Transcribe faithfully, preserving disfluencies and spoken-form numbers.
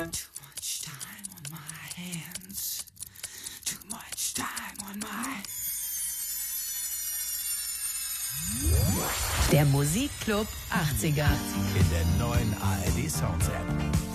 Too much time on my hands. Too much time on my... Der Musikclub achtziger. In der neuen A R D Sounds App.